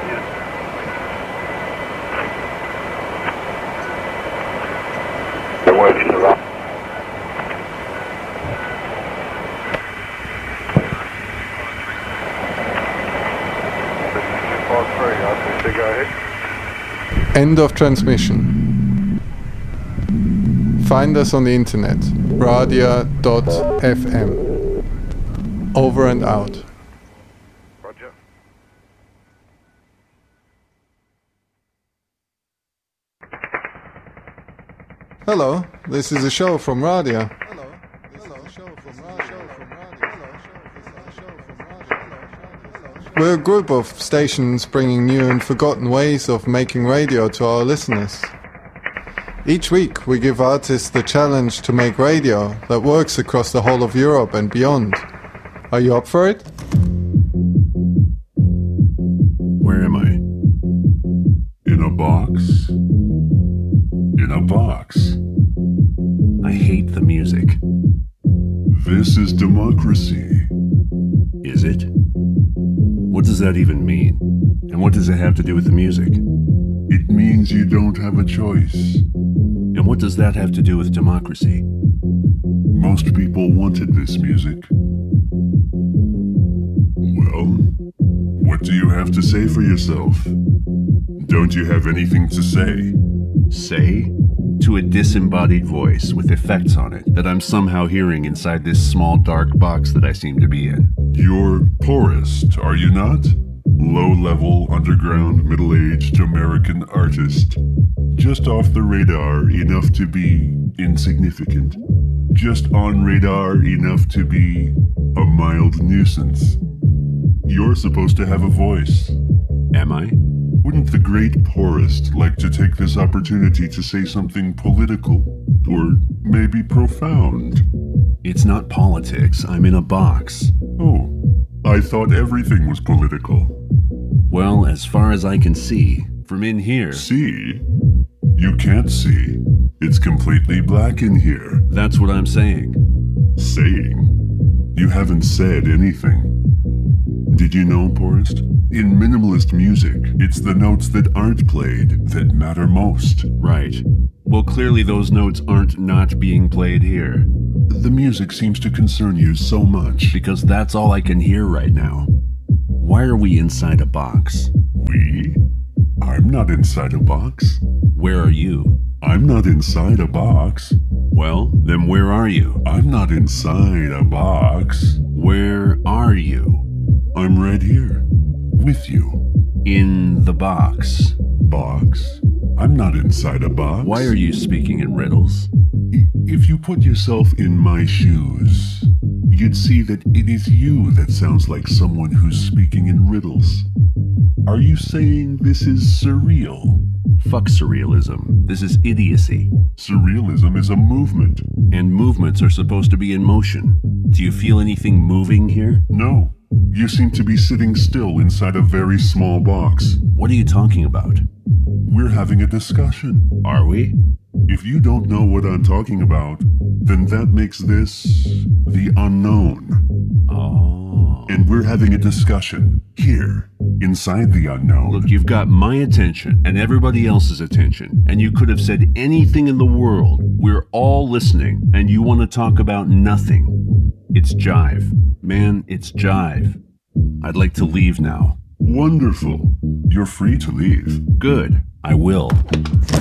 They're working the right. End of transmission. Find us on the internet, radia.fm. Over and out. Roger. Hello, this is a show from Radia. We're a group of stations bringing new and forgotten ways of making radio to our listeners. Each week we give artists the challenge to make radio that works across the whole of Europe and beyond. Are you up for it? Where am I? In a box? In a box. I hate the music. This is democracy. Is it? What does that even mean? And what does it have to do with the music? It means you don't have a choice. And what does that have to do with democracy? Most people wanted this music. Well, what do you have to say for yourself? Don't you have anything to say? Say? To a disembodied voice with effects on it that I'm somehow hearing inside this small dark box that I seem to be in. You're poorest, are you not? Low-level, underground, middle-aged American artist. Just off the radar enough to be insignificant. Just on radar enough to be a mild nuisance. You're supposed to have a voice. Am I? Wouldn't the great poorest like to take this opportunity to say something political? Or maybe profound? It's not politics. I'm in a box. Oh, I thought everything was political. Well, as far as I can see, from in here... See? You can't see. It's completely black in here. That's what I'm saying. Saying? You haven't said anything. Did you know, Poorest? In minimalist music, it's the notes that aren't played that matter most. Right. Well, clearly those notes aren't not being played here. The music seems to concern you so much. Because that's all I can hear right now. Why are we inside a box? We? I'm not inside a box. Where are you? I'm not inside a box. Well, then where are you? I'm not inside a box. Where are you? I'm right here. With you. In the box. Box? I'm not inside a box. Why are you speaking in riddles? If you put yourself in my shoes, you'd see that it is you that sounds like someone who's speaking in riddles. Are you saying this is surreal? Fuck surrealism. This is idiocy. Surrealism is a movement. And movements are supposed to be in motion. Do you feel anything moving here? No. You seem to be sitting still inside a very small box. What are you talking about? We're having a discussion. Are we? If you don't know what I'm talking about, then that makes this the unknown. Oh. And we're having a discussion here, inside the unknown. Look, you've got my attention and everybody else's attention, and you could have said anything in the world. We're all listening, and you want to talk about nothing. It's jive. Man, it's jive. I'd like to leave now. Wonderful. You're free to leave. Good. I will.